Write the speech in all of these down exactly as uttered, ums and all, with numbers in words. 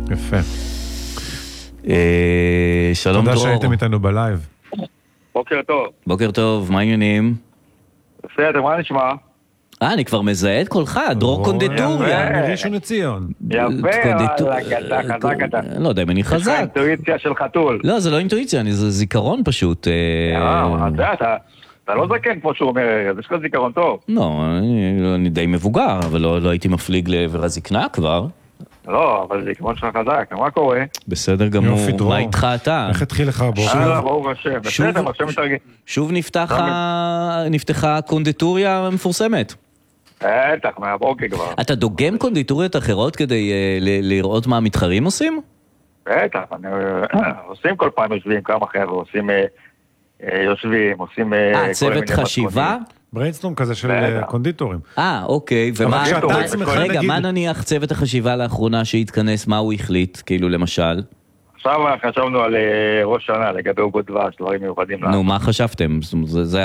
יפה. שלום דרור. תודה שהייתם איתנו בלייב. בוקר טוב. בוקר טוב, מה העניינים? בסדר, מה נשמע? אה, אני כבר מזהה את קולך, דרור קונדיטוריה. מראשון לציון. יפה, וואלה, אתה חזק אתה. לא יודע אם אני חזק. יש לך אינטואיציה של חתול. לא, זה לא אינטואיציה, זה זיכרון פשוט. אתה לא זקן כמו שהוא אומר, יש לך זיכרון טוב. לא, אני די מבוגר, אבל לא הייתי מפליג לעבר הזקנה כבר. לא, אבל זיכרון שלך חזק, מה קורה? בסדר גמור, מה איתך אתה? איך התחיל לך הבוקר? אה, ברוך השם, בסדר, עכשיו מתרגל. שוב נפתחה קונדיטוריה מפורסמת. בטח, מהבוקר כבר. אתה דוגם קונדיטוריות אחרות כדי לראות מה המתחרים עושים? בטח, עושים כל פעם יושבים כמה חבר'ה, עושים יושבים, עושים... אה, צוות חשיבה? בריינסטורם כזה של קונדיטורים. אה, אוקיי, ומה... רגע, מה נניח צוות החשיבה לאחרונה שהתכנס, מה הוא החליט, כאילו למשל? עכשיו חשבנו על ראש שנה, לגבי עוגות דבש, דברים מיוחדים. נו, מה חשבתם? זה...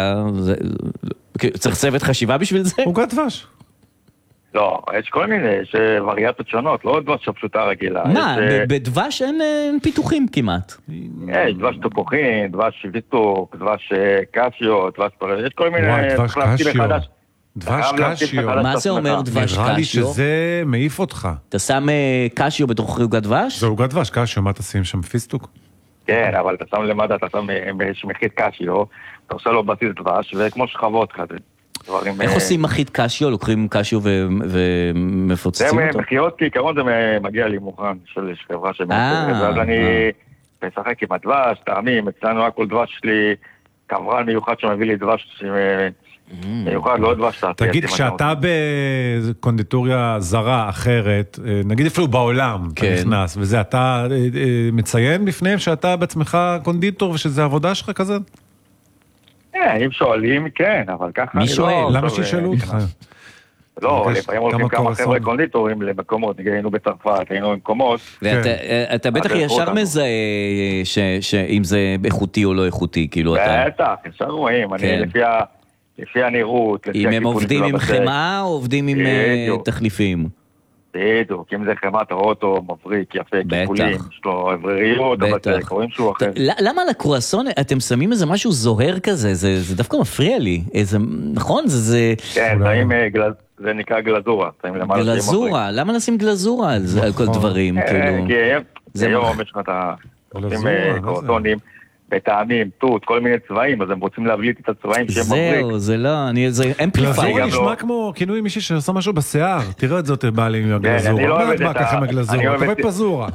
צריך צוות חשיבה בשביל זה? עוגת דבש. לא, יש כל מיני, יש וריאציות שונות, לא דבש הפשוטה רגילה. מה, בדבש אין פיתוחים כמעט. יש דבש תפוחים, דבש ויטוק, דבש קשיו, דבש פרש, יש כל מיני... וואי, דבש קשיו. דבש קשיו. מה זה אומר דבש קשיו? נראה לי שזה מעיף אותך. אתה שם קשיו בתוך עוגת דבש? זה עוגת דבש, קשיו, מה תשים שם? פיסטוק? כן, אבל אתה שם למטה, אתה שם מחית קשיו, אתה עושה לו בסיס דבש, וכמו שכבות כזה. איך עושים מחית קשיו? לוקחים קשיו ומפוצצים אותו? זה מחיות, כעיקרון זה מגיע לי מוכן של חברה שמייצרת, ואז אני משחק עם הדבש, טעמים, אצלנו הכל דבש שלי, כמובן מיוחד שמביא לי דבש מיוחד, לא דבש תעשייתי. תגיד, כשאתה בקונדיטוריה זרה אחרת, נגיד אפילו בעולם, אתה נכנס, וזה, אתה מציין בפניהם שאתה בעצמך קונדיטור ושזה עבודה שלך כזה? אם שואלים, כן, אבל ככה... מי שואל? למה שישאלו אותך? לא, לפעמים הולכים כמה חבר'ה קונדיטורים למקומות, היינו בצרפת, היינו במקומות. ואתה בטח ישר מזהה שאם זה איכותי או לא איכותי, כאילו אתה... בטח, ישר רואים, אני לפי הנראות... אם הם עובדים עם חמאה או עובדים עם תחליפים? בדיוק, אם זה חמת האוטו, מבריק, יפה, קיפולים, יש לו אוורריות, אבל קוראים שהוא אחר. למה על הקרואסון אתם שמים איזה משהו זוהר כזה? זה דווקא מפריע לי. נכון? זה... כן, זה נקרא גלזורה. גלזורה? למה נשים גלזורה על כל דברים? כי היום יש לך את הקרואסונים, בטעמים, תות, כל מיני צבעים, אז הם רוצים להבליט את הצבעים שהם מבריק. זהו, זה לא, אין פליפיי. גלזורה נשמע כמו כינוי מישהי שעושה משהו בשיער. תראה את זאת בעלי עם הגלזורה. אני לא אוהב את מה ככה עם הגלזורה? אתה רואה פזורה.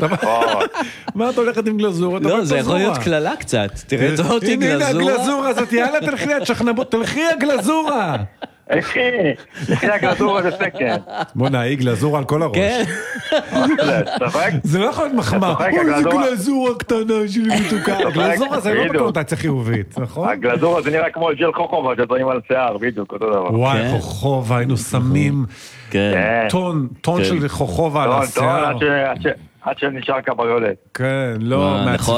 מה אתה הולכת עם גלזורה? לא, זה יכול להיות כללה קצת. תראה את אותי גלזורה. הנה הגלזורה הזאת, יאללה תלכי את שכנבות, תלכי הגלזורה. אחי, אחי הגלזורה זה סקר. בוא נהי גלזורה על כל הראש. כן. זה לא יכול להיות מחמאה. אוי, זה גלזורה קטנה שלי מתוקה. הגלזורה זה לא בקונוטציה חיובית, נכון? הגלזורה זה נראה כמו ג'ל חוכובה שדברים על שיער, בדיוק, אותו דבר. וואי, חוכובה, היינו שמים טון של חוכובה על השיער. עד שנשאר קבריולט. כן, לא,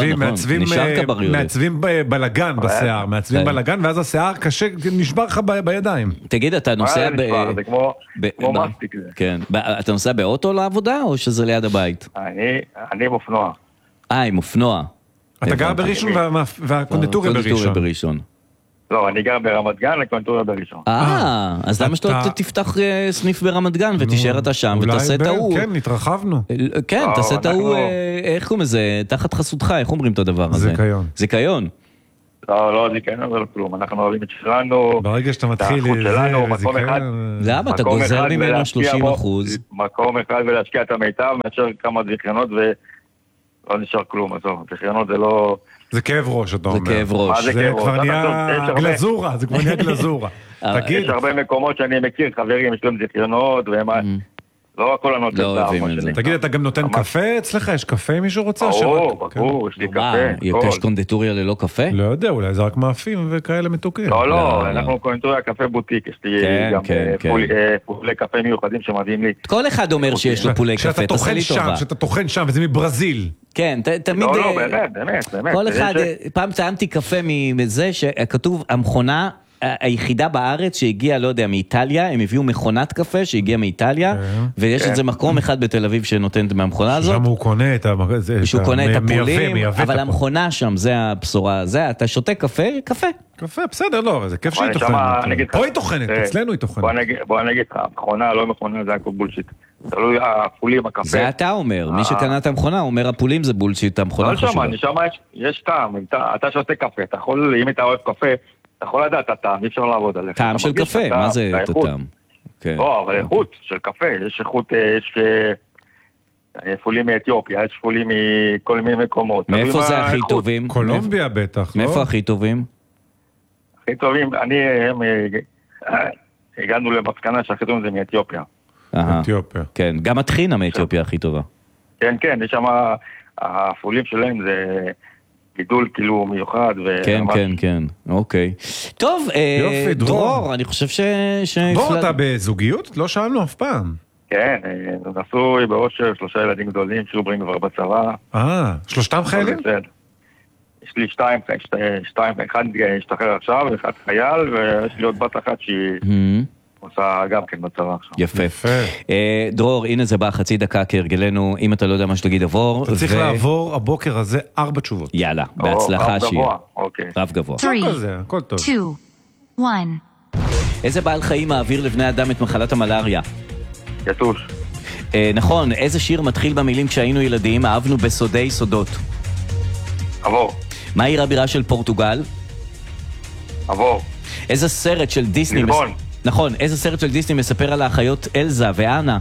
מעצבים בלגן בשיער, מעצבים בלגן, ואז השיער קשה, נשבר לך בידיים. תגיד, אתה נוסע ב... זה כמו מסטיק זה. כן, אתה נוסע באוטו לעבודה, או שזה ליד הבית? אני עם אופנוע. אה, עם אופנוע. אתה גר בראשון והקונדיטוריה בראשון. לא, אני גר ברמת גן, לקונדיטוריה בראשון. אה, אז למה שאתה תפתח סניף ברמת גן ותישאר אתה שם ותעשה את ההוא? כן, התרחבנו. כן, תעשה את ההוא, איך קוראים לזה, תחת חסותך, איך אומרים את הדבר הזה? זיכיון. זיכיון. לא, לא, זיכיון אבל כלום, אנחנו אוהבים את שלנו, ברגע שאתה מתחיל, למה? אתה גוזר ממנו שלושים אחוז. מקום אחד ולהשקיע את המיטב, מאשר כמה זיכיונות ולא נשאר כלום, זיכיונות זה לא... זה כאב ראש, אתה אומר. זה כאב ראש. זה כבר נהיה גלזורה, זה כבר נהיה גלזורה. יש הרבה מקומות שאני מכיר, חברים, יש להם זיכיונות, והם... לא הכל הנותן. לא אוהבים את זה. תגיד, אתה גם נותן קפה אצלך? יש קפה מישהו רוצה? ברור, ברור, יש לי קפה. יש קונדיטוריה ללא קפה? לא יודע, אולי זה רק מאפים וכאלה מתוקים. לא, לא, אנחנו קונדיטוריה קפה בוטיק, יש לי גם פולי קפה מיוחדים שמדהים לי. כל אחד אומר שיש לו פולי קפה, תעשה לי טובה. שאתה טוחן שם, וזה מברזיל. כן, תמיד... לא, לא, באמת, באמת, באמת. כל אחד, פעם טעמתי קפה מזה שכתוב, המכונה היחידה בארץ שהגיעה, לא יודע, מאיטליה, הם הביאו מכונת קפה שהגיעה מאיטליה, ויש איזה מקום אחד בתל אביב שנותן מהמכונה הזאת. שם הוא קונה את המייבא, שהוא קונה את הפולים, אבל המכונה שם, זה הבשורה, זה, אתה שותה קפה, קפה. קפה, בסדר, לא, זה כיף שהיא טוחנת. פה היא טוחנת, אצלנו היא טוחנת. בוא נגיד לך, מכונה, לא מכונה, זה הכל בולשיט. תלוי הפולים, הקפה. זה אתה אומר, מי שקנה את המכונה, אומר הפולים זה בולשיט, המכונה חשובה. לא שמה, יש טעם, אתה שותה קפה, אתה יכול, אם אתה אוהב קפה, אתה יכול לדעת, אתה אי אפשר לעבוד עליך. טעם של קפה, מה זה את הטעם? לא, אבל איכות של קפה, יש איכות, יש פולים מאתיופיה, יש פולים מכל מיני מקומות. מאיפה זה הכי טובים? קולומביה בטח, לא? מאיפה הכי טובים? הכי טובים, אני, הגענו למסקנה שהכי טובים זה מאתיופיה. אתיופיה. כן, גם הטחינה מאתיופיה הכי טובה. כן, כן, יש שם, הפולים שלהם זה גידול כאילו מיוחד. כן, כן, כן, אוקיי. טוב, דרור, אני חושב ש... בוא, אתה בזוגיות? לא שאלנו אף פעם. כן, נשוי באושר, שלושה ילדים גדולים, שרוברים כבר בצבא. אה, שלושתם חיילים? יש לי שתיים, שתיים, אחד השתחרר עכשיו, אחד חייל, ויש לי עוד בת אחת שהיא עושה גם כן בצבא עכשיו. יפה. דרור, הנה זה בא חצי דקה כהרגלנו, אם אתה לא יודע מה שתגיד עבור. אתה צריך לעבור הבוקר הזה ארבע תשובות. יאללה, בהצלחה שיהיה. רב גבוה. הכל טוב. איזה בעל חיים מעביר לבני אדם את מחלת המלאריה? יתוש. נכון, איזה שיר מתחיל במילים כשהיינו ילדים, אהבנו בסודי סודות? עבור. מה עיר הבירה של פורטוגל? עבור. איזה סרט של דיסני... ליסבון. נכון, איזה סרט של דיסני מספר על האחיות אלזה ואנה?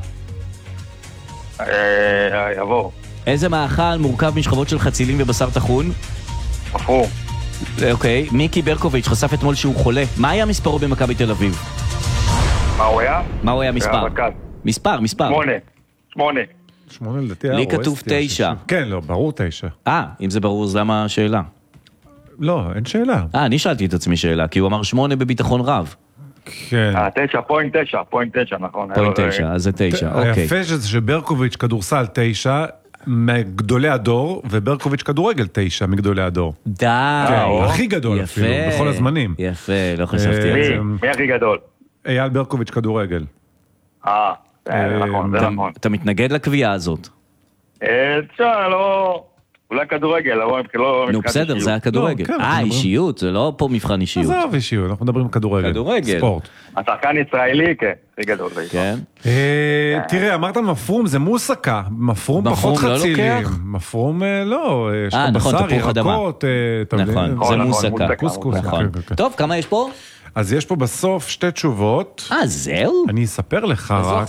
עבור. איזה מאכל מורכב משכבות של חצילים ובשר טחון? עבור. אוקיי, מיקי ברקוביץ' חשף אתמול שהוא חולה. מה היה מספרו במכבי תל אביב? מה הוא היה? מה הוא היה מספר? מספר, מספר. שמונה. שמונה. שמונה לדעתי. לי כתוב תשע. כן, לא, ברור תשע. אה, אם זה ברור, אז למה השאלה? לא, אין שאלה. אה, אני שאלתי את עצמי שאלה, כי הוא אמר שמונה בביטחון רב. כן. אה, תשע, פוינט תשע, פוינט תשע, נכון. פוינט תשע, אז זה תשע, אוקיי. היפה שזה שברקוביץ' כדורסל תשע, מגדולי הדור, וברקוביץ' כדורגל תשע מגדולי הדור. די. הכי גדול אפילו, בכל הזמנים. יפה, לא חשבתי על זה. מי הכי גדול? אייל ברקוביץ' כדורגל. אה, זה נכון, זה נכון. אתה מתנגד לקביעה הזאת? תשע, לא... אולי כדורגל, לא... נו, בסדר, זה הכדורגל. אה, אישיות, זה לא פה מבחן אישיות. עזוב אישיות, אנחנו מדברים כדורגל. כדורגל. ספורט. השחקן ישראלי, כן, הכי גדול. כן. תראה, אמרת מפרום, זה מוסקה. מפרום פחות חצילים. מפרום לא, יש לך בשר, ירקות. נכון, זה מוסקה. קוסקוס. טוב, כמה יש פה? אז יש פה בסוף שתי תשובות. אה, זהו? אני אספר לך רק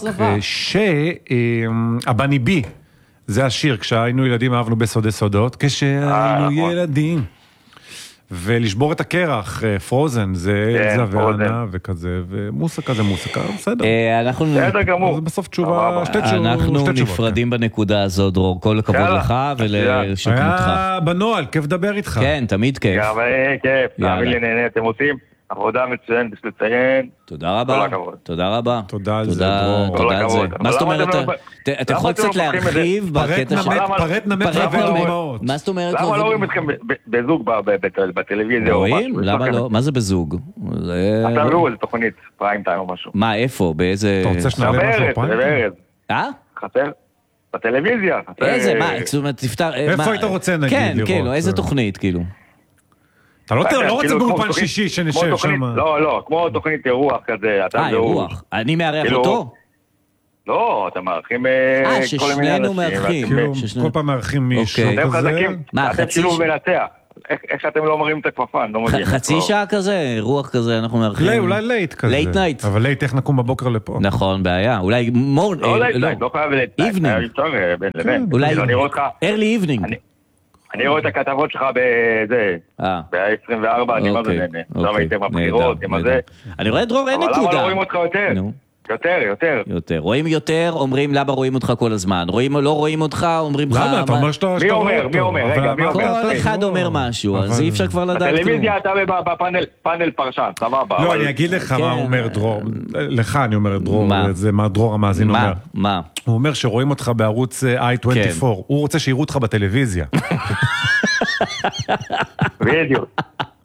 שהבני בי, זה השיר, כשהיינו ילדים אהבנו בסודי סודות, כשהיינו ילדים. ולשבור את הקרח, פרוזן, זה אלזה ואנה וכזה, ומוסקה זה מוסקה, בסדר. בסדר גמור. זה בסוף תשובה, שתי תשובות. אנחנו נפרדים בנקודה הזאת, דרור, כל הכבוד לך ולשכנותך. היה בנועל, כיף לדבר איתך. כן, תמיד כיף. גם כיף, תאמין לי נהנה, אתם עושים עבודה מצוין, בשביל לציין. תודה רבה. תודה רבה. תודה על זה, דרור. תודה על זה. מה זאת אומרת? אתה יכול קצת להרחיב בקטע של... פרט נמט ודוגמאות. מה זאת אומרת? למה לא רואים אתכם בזוג בטלוויזיה או משהו? למה לא? מה זה בזוג? אתה ראו איזה תוכנית, פריים טיים או משהו. מה, איפה? באיזה... אתה רוצה שנעלה משהו פריים טיים? אה? חסר? בטלוויזיה. איזה, מה? זאת אומרת, תפתר... איפה היית רוצה נגיד לראות? כן, כן, איזה תוכנית, כאילו? אתה לא רוצה באופן שישי שנשב שם. לא, לא, כמו תוכנית אירוח כזה. אה, אירוח. אני מארח אותו? לא, אתם מארחים כל מיני אנשים. אה, ששנינו מארחים. כל פעם מארחים מישהו כזה. אתם חזקים, אתם שילוב מנצח. איך שאתם לא מראים את הכפפה, אני לא מבין. חצי שעה כזה, אירוח כזה, אנחנו מארחים. אולי לייט כזה. לייט נייט. אבל לייט, איך נקום בבוקר לפה? נכון, בעיה. אולי מור... לא לייט נייט, לא חייב לייט נייט. איבנינג. אולי... ארלי איבנינג. אני רואה את הכתבות שלך בזה, ב-עשרים וארבע, אני מה זה נהנה. עכשיו הייתם בבחירות, עם הזה. אני רואה דרור, אין נקודה. אבל למה לא רואים אותך יותר? יותר, יותר. יותר. רואים יותר, אומרים למה רואים אותך כל הזמן. לא רואים אותך, אומרים לך... למה? אתה אומר שאתה... מי אומר? מי אומר? רגע, מי אומר? כל אחד אומר משהו, אז אי אפשר כבר לדעת כלום. בטלוויזיה אתה בפאנל פרשן, סבבה. לא, אני אגיד לך מה אומר דרור. לך אני אומר דרור, זה מה דרור המאזין אומר. מה? הוא אומר שרואים אותך בערוץ איי עשרים וארבע, הוא רוצה שיראו אותך בטלוויזיה. בדיוק.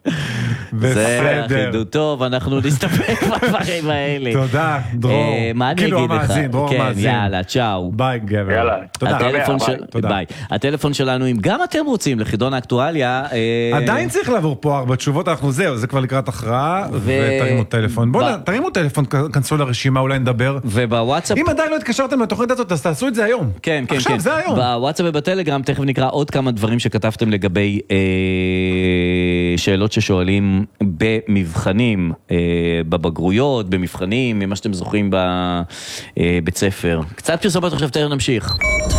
זה חידוד טוב, אנחנו נסתפק בדברים האלה. תודה, דרור. מה אני אגיד לך? כן, יאללה, צ'או. ביי, גבר. יאללה. תודה. ביי. הטלפון שלנו, אם גם אתם רוצים לחידון האקטואליה... עדיין צריך לעבור פה ארבע תשובות, אנחנו זהו, זה כבר לקראת הכרעה, ותרימו טלפון. בואו, תרימו טלפון, כנסו לרשימה, אולי נדבר. ובוואטסאפ... אם עדיין לא התקשרתם לתוכנית הזאת, אז תעשו את זה היום. כן, כן, עכשיו, זה היום. בוואטסאפ ובטלגרם, תכף נקרא עוד כמה דברים שכתבתם לגבי שאלות ששואלים במבחנים, בבגרויות, במבחנים, ממה שאתם זוכרים בבית ספר. קצת פרסומת עכשיו, תכף נמשיך.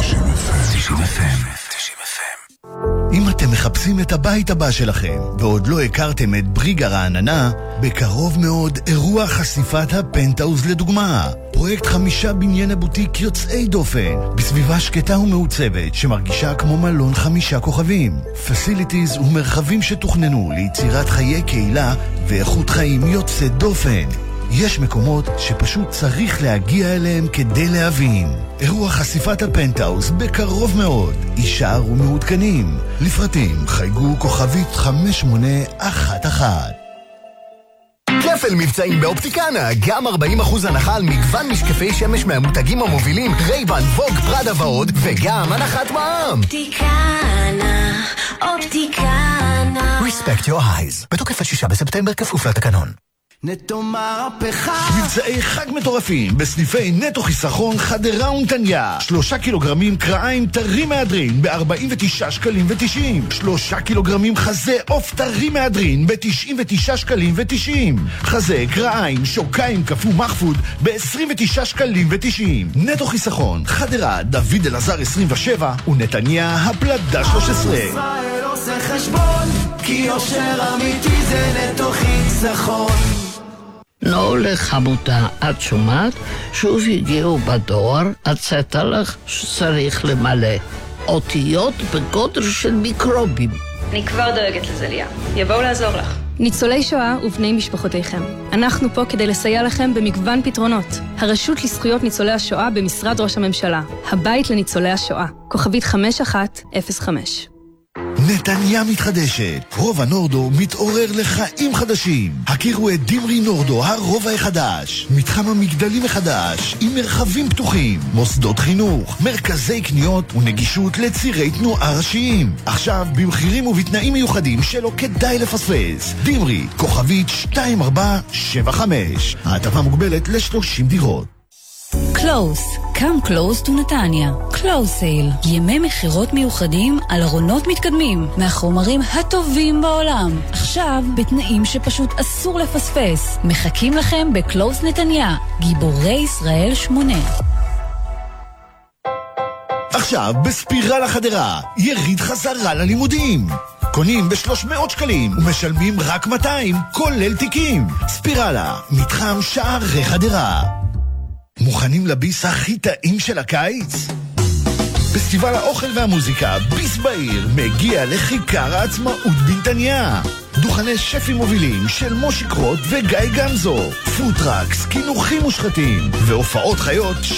אם אתם מחפשים את הבית הבא שלכם ועוד לא הכרתם את בריג הרעננה, בקרוב מאוד אירוע חשיפת הפנטהאוז לדוגמה. פרויקט חמישה בנייני בוטיק יוצאי דופן, בסביבה שקטה ומעוצבת שמרגישה כמו מלון חמישה כוכבים. פסיליטיז ומרחבים שתוכננו ליצירת חיי קהילה ואיכות חיים יוצאת דופן. יש מקומות שפשוט צריך להגיע אליהם כדי להבין. אירוע חשיפת הפנטהאוז בקרוב מאוד. יישאר ומעודכנים. לפרטים חייגו כוכבית חמש שמונה אחת אחת. כפל מבצעים באופטיקנה, גם ארבעים אחוז הנחה על מגוון משקפי שמש מהמותגים המובילים, רייבן, ווג, פרדה ועוד, וגם הנחת מע"מ. אופטיקנה, אופטיקנה. Respect your eyes. בתוקף השישה בספטמבר כפוף לתקנון. נטו מהפכה. מבצעי חג מטורפים בסניפי נטו חיסכון חדרה ונתניה. שלושה קילוגרמים קרעיים טרי מהדרין ב-ארבעים ותשעה שקלים ותשעים. שלושה קילוגרמים חזה עוף טרי מהדרין ב-תשעים ותשעה שקלים ותשעים. חזה קרעיים שוקיים קפוא מחפוד ב-עשרים ותשעה שקלים ותשעים. נטו חיסכון חדרה דוד אלעזר עשרים ושבע ונתניה הפלדה שלוש עשרה. ישראל עושה חשבון כי יושר אמיתי זה נטו חיסכון. לא לחמותה, את שומעת? שוב הגיעו בדואר, הצאת לך שצריך למלא. אותיות בגודל של מיקרובים. אני כבר דואגת לזה, ליה. יבואו לעזור לך. ניצולי שואה ובני משפחותיכם. אנחנו פה כדי לסייע לכם במגוון פתרונות. הרשות לזכויות ניצולי השואה במשרד ראש הממשלה. הבית לניצולי השואה. כוכבית חמש אחת אפס חמש. נתניה מתחדשת. רובע נורדו מתעורר לחיים חדשים. הכירו את דימרי נורדו, הרובע החדש. מתחם המגדלים החדש, עם מרחבים פתוחים, מוסדות חינוך, מרכזי קניות ונגישות לצירי תנועה ראשיים. עכשיו במחירים ובתנאים מיוחדים שלא כדאי לפספס. דימרי, כוכבית שתיים ארבע שבע חמש. ההטבה מוגבלת ל-שלושים דירות. קלוס, come close to נתניה. קלוס סייל, ימי מחירות מיוחדים על ארונות מתקדמים מהחומרים הטובים בעולם. עכשיו בתנאים שפשוט אסור לפספס. מחכים לכם בקלוס נתניה, גיבורי ישראל שמונה. עכשיו בספירה לחדרה, יריד חזרה ללימודים. קונים ב-שלוש מאות שקלים ומשלמים רק מאתיים, כולל תיקים. ספירלה, מתחם שערי חדרה. מוכנים לביס הכי טעים של הקיץ? פסטיבל האוכל והמוזיקה ביס בעיר מגיע לכיכר העצמאות בנתניה. דוכני שפים מובילים של מושי קרוט וגיא גמזו, פוטרקס, כינוחים מושחתים והופעות חיות